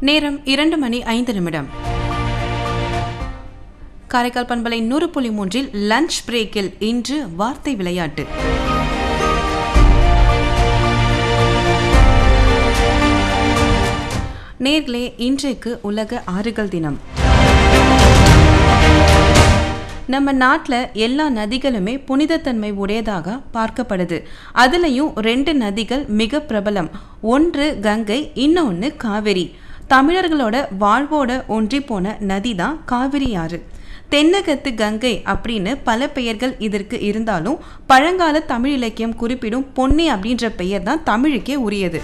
நேரம் 2:05. காரைக்கால் பண்பலை 100.3 லஞ்ச் பிரேக்கில் இன்று வார்த்தை விளையாட்டு. நேர்களே, இன்றைக்கு உலக ஆறுகள் தினம். நம்ம நாட்டில் எல்லா நதிகளுமே புனிதத்தன்மை உடையதாக பார்க்கப்படுது. அதுலேயும் 2 நதிகள் மிக பிரபலம். ஒன்று கங்கை, இன்னொன்று காவிரி. தமிழர்களோட வாழ்வோட ஒன்றி போன நதி தான் காவிரி ஆறு. தென்னகத்து கங்கை அப்படின்னு பல பெயர்கள் இதற்கு இருந்தாலும் பழங்கால தமிழ் இலக்கியம் குறிப்பிடும் பொன்னி அப்படின்ற பெயர் தான் தமிழுக்கே உரியது.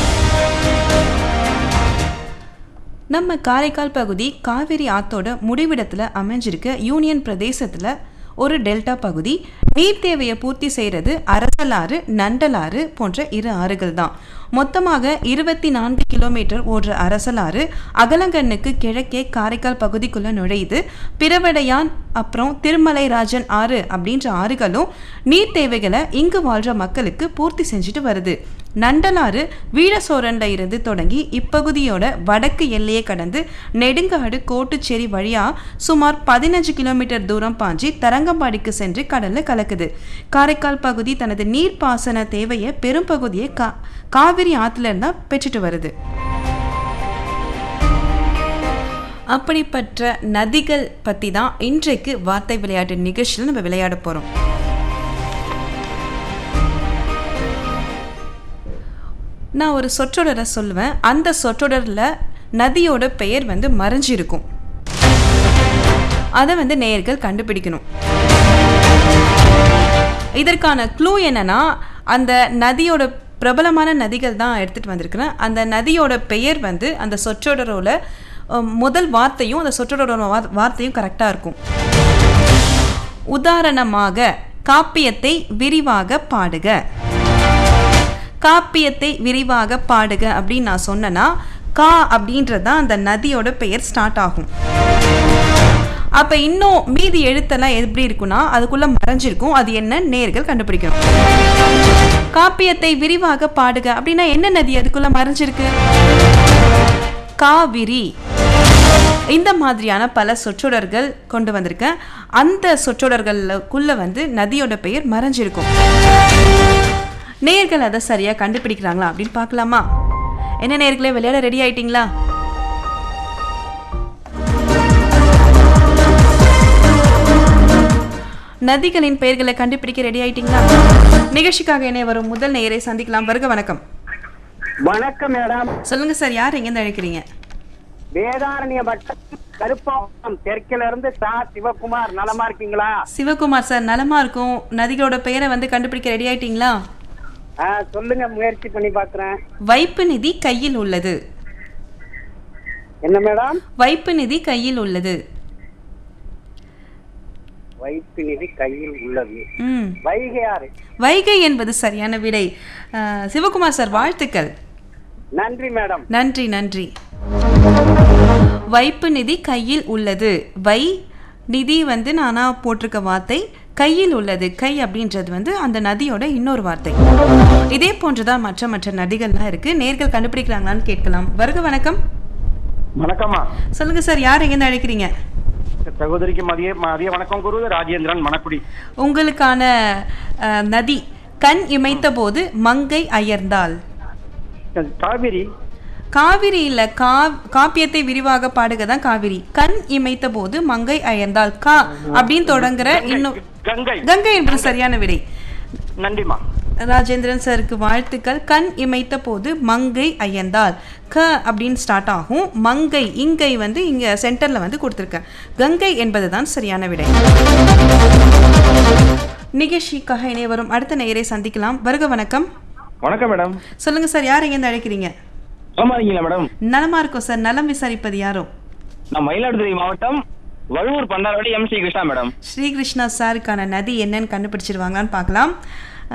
நம்ம காரைக்கால் பகுதி காவிரி ஆத்தோட முடிவிடத்தில் அமைஞ்சிருக்க யூனியன் பிரதேசத்தில் ஒரு டெல்டா பகுதி. நீர் தேவையை பூர்த்தி செய்கிறது அரசலாறு, நண்டலாறு போன்ற 2 ஆறுகள் தான். மொத்தமாக 24 கிலோமீட்டர் ஓடுற அரசலாறு அகலங்கண்ணுக்கு கிழக்கே காரைக்கால் பகுதிக்குள்ளே நுழையுது. பிறவடையான் அப்புறம் திருமலை ராஜன் ஆறு அப்படின்ற ஆறுகளும் நீர் தேவைகளை இங்கு வாழ்கிற மக்களுக்கு பூர்த்தி செஞ்சுட்டு வருது. நண்டலாறு வீரசோரன்ல இருந்து தொடங்கி இப்பகுதியோட வடக்கு எல்லையை கடந்து நெடுங்காடு கோட்டுச்சேரி வழியா சுமார் 15 கிலோமீட்டர் தூரம் பாஞ்சி தரங்கம்பாடிக்கு சென்று கடல்ல கலக்குது. காரைக்கால் பகுதி தனது நீர்ப்பாசன தேவையை பெரும்பகுதியை காவிரி ஆத்துல இருந்தா பெற்றுட்டு வருது. அப்படிப்பட்ட நதிகள் பத்தி தான் இன்றைக்கு வார்த்தை விளையாட்டு நிகழ்ச்சியில் நம்ம விளையாட போறோம். நான் ஒரு சொற்றொடரை சொல்லுவேன். அந்த சொற்றொடரில் நதியோட பெயர் மறைஞ்சிருக்கும். அதை நேயர்கள் கண்டுபிடிக்கணும். இதற்கான க்ளூ என்னன்னா, அந்த நதியோட பிரபலமான நதிகள் தான் எடுத்துட்டு வந்திருக்கிறேன். அந்த நதியோட பெயர் அந்த சொற்றொடரோட முதல் வார்த்தையும் அந்த சொற்றொடரோட வார்த்தையும் கரெக்டாக இருக்கும். உதாரணமாக, காப்பியத்தை விரிவாக பாடுக. காப்பியத்தை விரிவாக பாடுக அப்படின்னு நான் சொன்னேன்னா கா அப்படின்றதான் அந்த நதியோட பெயர் ஸ்டார்ட் ஆகும். அப்ப இன்னும் மீதி எழுத்தெல்லாம் எப்படி இருக்குன்னா அதுக்குள்ள மறைஞ்சிருக்கும். அது என்ன நேர்கள் கண்டுபிடிக்கணும். காப்பியத்தை விரிவாக பாடுக அப்படின்னா என்ன நதி அதுக்குள்ள மறைஞ்சிருக்கு? காவிரி. இந்த மாதிரியான பல சொற்றொடர்கள் கொண்டு வந்திருக்கேன். அந்த சொற்றொடர்களுக்குள்ள நதியோட பெயர் மறைஞ்சிருக்கும். நேர்கள் அதை சரியா கண்டுபிடிக்கிறாங்களா அப்படின்னு பார்க்கலாமா? என்ன நேர்களே, விளையாட ரெடி ஆயிட்டீங்களா? நதிகளின் பெயர்களை கண்டுபிடிக்க ரெடி ஆயிட்டீங்களா? நிகழ்ச்சிக்காக என்ன வரும் முதல் நேயரை சந்திக்கலாம். வருக, வணக்கம். வணக்கம் மேடம். சொல்லுங்க சார், யார் எங்கிருந்து அழைக்கிறீங்க? வேதாரண்ய வட்டம் கருப்பாக்கம் தெற்கில இருந்து சிவகுமார். நலமா இருக்கீங்களா? சிவகுமார் சார், நலமா இருக்கும். நதிகளோட பெயரை கண்டுபிடிக்க ரெடி ஆயிட்டீங்களா? சொல்லுங்க, முயற்சி பண்ணி பாக்குறேன். வைப்பு நிதி கையில் உள்ளது. என்ன மேடம்? வைப்பு நிதி கையில் உள்ளது. வைப்பு நிதி கையில் உள்ளது. வைகை ஆறு. வைகை என்பது சரியான விடை. சிவகுமார் சார், வாழ்த்துக்கள். நன்றி மேடம். நன்றி நன்றி. வைப்பு நிதி கையில் உள்ளது. வை நிதி நானா போட்டிருக்க வார்த்தை, கையில் உள்ளது. கை அப்படின்றது அந்த நதியோட இன்னொரு வார்த்தை. இதே போன்றுதான் மற்ற நதிகள்லாம் இருக்கு. நேர்கள் கண்டுபிடிக்கிறாங்களான்னு கேட்கலாம். வருக, வணக்கம். வணக்கம்மா. சொல்லுங்க சார், யார் எங்க அழைக்கிறீங்க? சகோதரிக்கு மதிய வணக்கம் கூறுவது ராஜேந்திரன், மணக்குடி. உங்களுக்கான நதி. கண் இமைத்த போது மங்கை அயர்ந்தாள். காவிரி. காவிரி இல்ல, காப்பியத்தை விரிவாக பாடுக தான் காவிரி. கண் இமைத்த போது மங்கை அயர்ந்தாள். கா அப்படின்னு தொடங்குற இன்னும் கங்கை. கங்கை என்பது சரியான விடை. நன்றிமா. ராஜேந்திரன் சாருக்கு வாழ்த்துக்கள். கண் இமைத்த போது மங்கை அயர்ந்தாள். க அப்படின்னு ஸ்டார்ட் ஆகும். மங்கை இங்கை இங்க சென்டர்ல கொடுத்திருக்க. கங்கை என்பதுதான் சரியான விடை. நிகழ்ச்சிக்காக இணைய வரும் அடுத்த நேயரை சந்திக்கலாம். வருக, வணக்கம். வணக்கம் மேடம். சொல்லுங்க சார், யார் எங்க அழைக்கிறீங்க? மேடம், நலமா இருக்கும் சார். நலம் விசாரிப்பது யாரோ? நான் மயிலாடுதுறை மாவட்டம் வழுவூர் பண்டாரவாடி எம். ஸ்ரீ கிருஷ்ணா மேடம். ஸ்ரீகிருஷ்ணா சாருக்கான நதி என்னன்னு கண்டுபிடிச்சிருவாங்கன்னு பார்க்கலாம்.